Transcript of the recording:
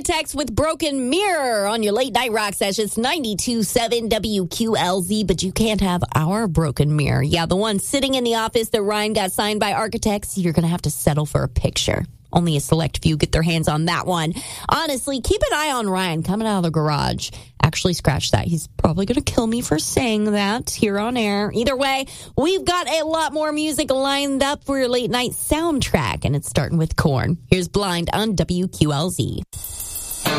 Architects with Broken Mirror on your late night rock sessions, 92.7 WQLZ, but you can't have our broken mirror. Yeah, the one sitting in the office that Ryan got signed by Architects, you're going to have to settle for a picture. Only a select few get their hands on that one. Honestly, keep an eye on Ryan coming out of the garage. Actually, scratch that. He's probably going to kill me for saying that here on air. Either way, we've got a lot more music lined up for your late night soundtrack, and it's starting with Korn. Here's Blind on WQLZ.